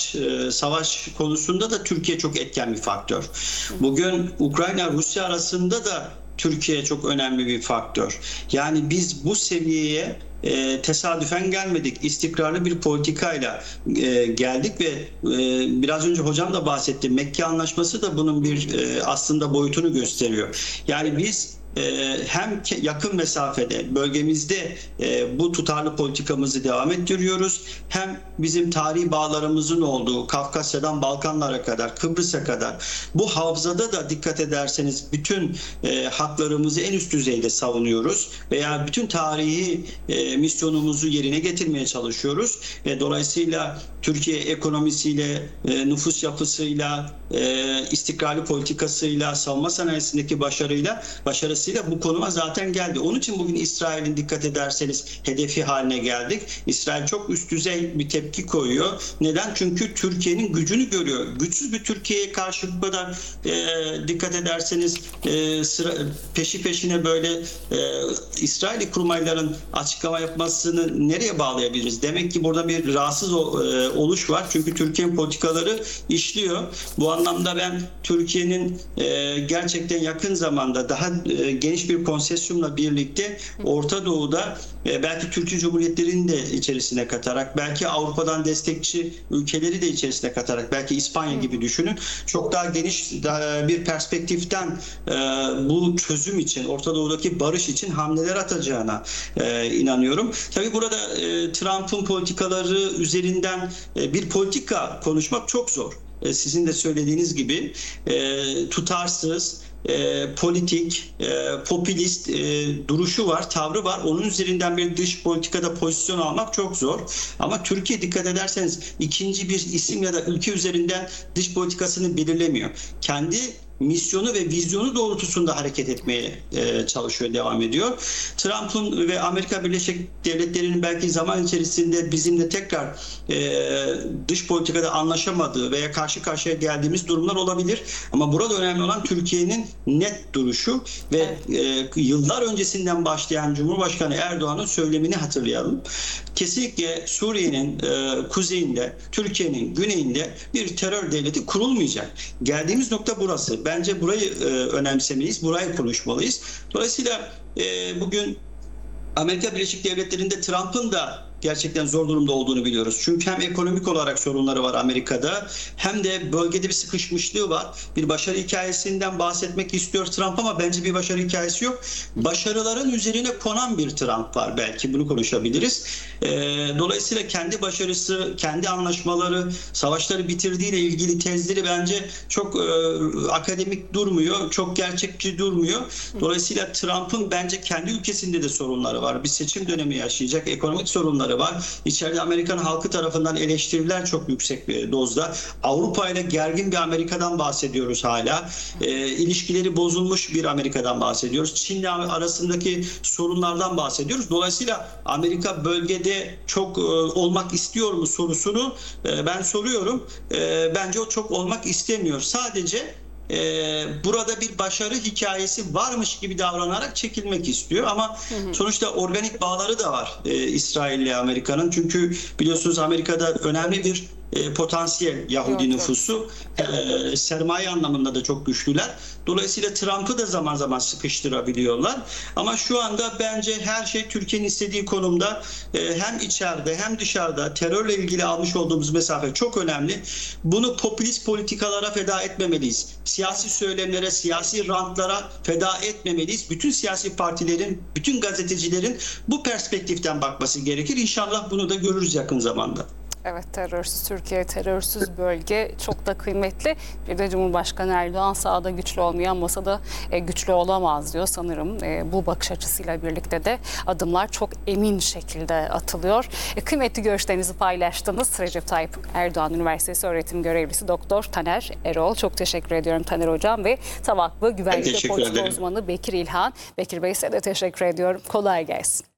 savaş konusunda da Türkiye çok etken bir faktör. Bugün Ukrayna-Rusya arasında da Türkiye çok önemli bir faktör. Yani biz bu seviyeye tesadüfen gelmedik. İstikrarlı bir politikayla geldik ve biraz önce hocam da bahsetti. Mekke Anlaşması da bunun bir aslında boyutunu gösteriyor. Yani biz hem yakın mesafede bölgemizde bu tutarlı politikamızı devam ettiriyoruz. Hem bizim tarihi bağlarımızın olduğu Kafkasya'dan Balkanlara kadar, Kıbrıs'a kadar bu havzada da dikkat ederseniz bütün haklarımızı en üst düzeyde savunuyoruz veya bütün tarihi misyonumuzu yerine getirmeye çalışıyoruz. Dolayısıyla Türkiye ekonomisiyle, nüfus yapısıyla, istikrarlı politikasıyla, savunma sanayisindeki başarısıyla bu konuma zaten geldi. Onun için bugün İsrail'in dikkat ederseniz hedefi haline geldik. İsrail çok üst düzey bir tepki koyuyor. Neden? Çünkü Türkiye'nin gücünü görüyor. Güçsüz bir Türkiye'ye karşı bu kadar dikkat ederseniz peşi peşine böyle İsrail kurmayların açıklama yapmasını nereye bağlayabiliriz? Demek ki burada bir rahatsız oluş var. Çünkü Türkiye'nin politikaları işliyor. Bu anlamda ben Türkiye'nin gerçekten yakın zamanda daha geniş bir konsesyumla birlikte Orta Doğu'da belki Türkiye Cumhuriyetlerini de içerisine katarak, belki Avrupa'dan destekçi ülkeleri de içerisine katarak, belki İspanya gibi düşünün, çok daha geniş bir perspektiften bu çözüm için, Orta Doğu'daki barış için hamleler atacağına inanıyorum. Tabii burada Trump'ın politikaları üzerinden bir politika konuşmak çok zor. Sizin de söylediğiniz gibi tutarsız, politik, popülist duruşu var, tavrı var. Onun üzerinden bir dış politikada pozisyon almak çok zor. Ama Türkiye dikkat ederseniz ikinci bir isim ya da ülke üzerinden dış politikasını belirlemiyor. Kendi misyonu ve vizyonu doğrultusunda hareket etmeye çalışıyor, devam ediyor. Trump'ın ve Amerika Birleşik Devletleri'nin belki zaman içerisinde bizimle tekrar dış politikada anlaşamadığı veya karşı karşıya geldiğimiz durumlar olabilir. Ama burada önemli olan Türkiye'nin net duruşu ve yıllar öncesinden başlayan Cumhurbaşkanı Erdoğan'ın söylemini hatırlayalım. Kesinlikle Suriye'nin kuzeyinde, Türkiye'nin güneyinde bir terör devleti kurulmayacak. Geldiğimiz nokta burası. Bence burayı önemsemeliyiz, burayı konuşmalıyız. Dolayısıyla bugün Amerika Birleşik Devletleri'nde Trump'ın da gerçekten zor durumda olduğunu biliyoruz. Çünkü hem ekonomik olarak sorunları var Amerika'da, hem de bölgede bir sıkışmışlığı var. Bir başarı hikayesinden bahsetmek istiyor Trump ama bence bir başarı hikayesi yok. Başarıların üzerine konan bir Trump var, belki bunu konuşabiliriz. Dolayısıyla kendi başarısı, kendi anlaşmaları, savaşları bitirdiğiyle ilgili tezleri bence çok akademik durmuyor, çok gerçekçi durmuyor. Dolayısıyla Trump'ın bence kendi ülkesinde de sorunları var. Bir seçim dönemi yaşayacak, ekonomik sorunları var. İçeride Amerikan halkı tarafından eleştiriler çok yüksek bir dozda. Avrupa ile gergin bir Amerika'dan bahsediyoruz hala. İlişkileri bozulmuş bir Amerika'dan bahsediyoruz. Çin'le arasındaki sorunlardan bahsediyoruz. Dolayısıyla Amerika bölgede çok olmak istiyor mu sorusunu ben soruyorum. Bence o çok olmak istemiyor. Sadece burada bir başarı hikayesi varmış gibi davranarak çekilmek istiyor ama sonuçta organik bağları da var İsrail ile Amerika'nın. Çünkü biliyorsunuz Amerika'da önemli bir potansiyel Yahudi nüfusu, sermaye anlamında da çok güçlüler. Dolayısıyla Trump'ı da zaman zaman sıkıştırabiliyorlar. Ama şu anda bence her şey Türkiye'nin istediği konumda. Hem içeride hem dışarıda terörle ilgili almış olduğumuz mesafe çok önemli. Bunu popülist politikalara feda etmemeliyiz. Siyasi söylemlere, siyasi rantlara feda etmemeliyiz. Bütün siyasi partilerin, bütün gazetecilerin bu perspektiften bakması gerekir. İnşallah bunu da görürüz yakın zamanda. Evet, terörsüz Türkiye, terörsüz bölge çok da kıymetli. Bir de Cumhurbaşkanı Erdoğan sahada güçlü olmayan masada güçlü olamaz diyor. Sanırım bu bakış açısıyla birlikte de adımlar çok emin şekilde atılıyor. Kıymetli görüşlerinizi paylaştınız. Recep Tayyip Erdoğan Üniversitesi öğretim görevlisi Doktor Taner Erol. Çok teşekkür ediyorum Taner Hocam ve Tabaklı Güvenlik ve Politika uzmanı Bekir İlhan. Bekir Bey, size de teşekkür ediyorum. Kolay gelsin.